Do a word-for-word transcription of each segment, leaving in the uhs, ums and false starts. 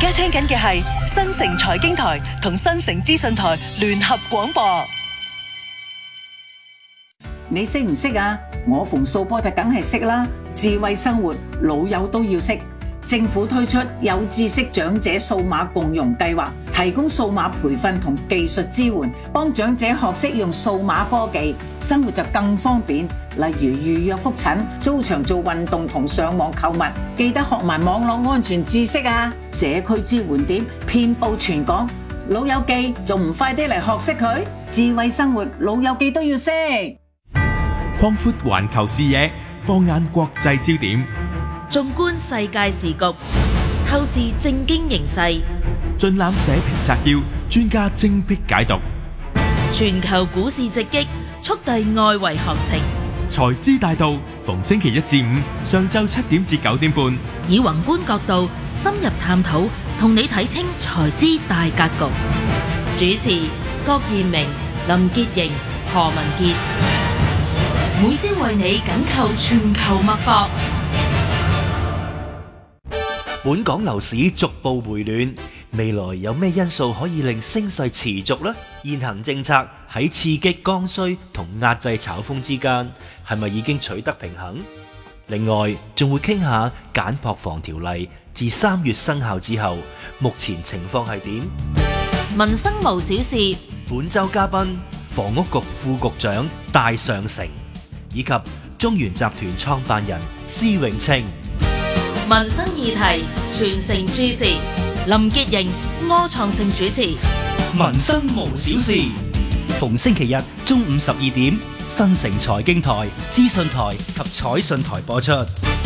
家聽緊嘅係新城財經台同新城資訊台聯合廣播。 你識唔識啊？我馮素波就梗係識啦。智慧生活，老友都要識。政府推出有知識長者數碼共融計劃，提供數碼培訓同技術支援，幫長者學識用數碼科技，生活就更方便。例如預約覆診、租場做運動同上網購物，記得學埋網絡安全知識啊！社區支援點遍佈全港，老友記仲唔快啲嚟學識佢？智慧生活，老友記都要識。 擴闊環球視野，放眼國際焦點， 縱觀世界時局，透視政經形勢， 盡覽社評摘要，專家精闢解讀。 全球股市直擊，速遞外圍行情。 財資大道，逢星期一至五上晝七點至九點半， 以宏觀角度深入探討，同你睇清財資大格局。主持：郭彥明、林潔瑩、何文傑。每朝為你緊扣全球脈搏。 本港樓市逐步回暖，未來有咩因素可以令升勢持續呢？現行政策喺刺激剛需同壓制炒風之間，係咪已經取得平衡？另外，仲會傾下簡樸房條例自三月生效之後，目前情況係點？ 民生無小事。 本週嘉賓：房屋局副局長戴尚成，以及中原集團創辦人施永青。 民生議題全城注視，林潔瑩、柯創盛主持。 民生無小事，逢星期日中午十二點，新城財經台、資訊台及彩訊台播出。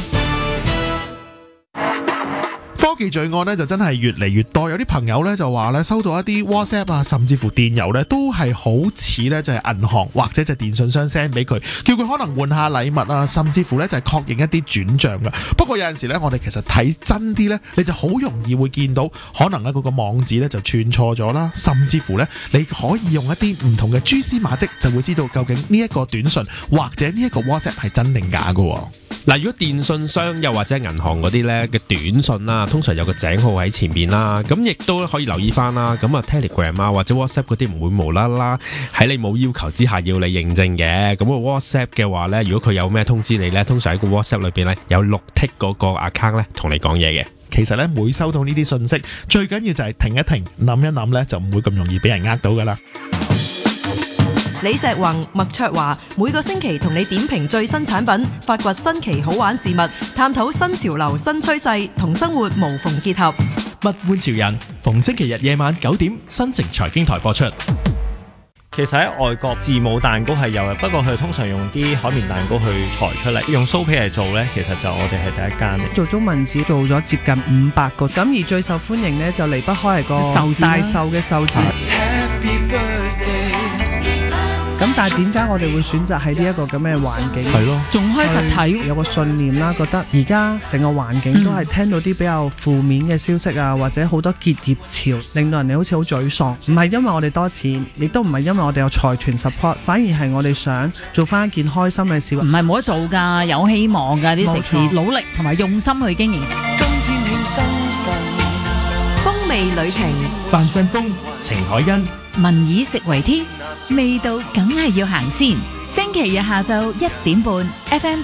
科技罪案咧就真係越嚟越多，有啲朋友咧就話咧收到一啲 WhatsApp 啊，甚至乎電郵咧都係好似咧就係銀行或者就電信商 send 俾佢，叫佢可能換下禮物啊，甚至乎咧就係確認一啲轉賬噶。不過有陣時咧，我哋其實睇真啲咧，你就好容易會見到可能咧嗰個網址咧就串錯咗啦，甚至乎咧你可以用一啲唔同嘅蛛絲馬跡，就會知道究竟呢一個短信或者呢一個 WhatsApp 係真定假噶。 嗱，如果電信商又或者銀行嗰啲咧嘅短信啦，通常有個井號喺前面啦，咁亦都可以留意翻啦。咁啊 Telegram 啊或者 WhatsApp 嗰啲唔會無啦啦喺你冇要求之下要你認證嘅。咁個 WhatsApp 嘅話咧，如果佢有咩通知你咧，通常喺個 WhatsApp 裏邊咧有綠剔嗰個 account 咧同你講嘢嘅。 其實咧每收到呢啲信息，最緊要就係停一停，諗一諗咧，就唔會咁容易俾人呃到噶啦。 李石宏、麥卓華每個星期同你點評最新產品，發掘新奇好玩事物，探討新潮流新趨勢，同生活無縫結合。 物玩潮人，逢星期日夜晚九點，新城財經台播出。 其實喺外國字母蛋糕係有嘅，不過佢通常用啲海綿蛋糕去裁出嚟，用酥皮嚟做呢，其實就我哋係第一間嚟。 做中文字做咗接近五百個，咁而最受歡迎呢，就離不開係個壽字大壽嘅壽字。咁但係點解我哋會選擇喺呢一個咁嘅環境？ 係咯， 仲開實體，有個信念啦，覺得而家整個環境都係聽到啲比較負面嘅消息啊，或者好多結業潮，令到人哋好似好沮喪。唔係因為我哋多錢，亦都唔係因為我哋有財團 support， 反而係我哋想做翻一件開心嘅事。 唔係冇得做㗎，有希望㗎，啲食肆努力同埋用心去經營。 風味旅程， 范振峰、程海欣， 民以食為天，味道梗係要行先。星期日下晝一點半 ，F M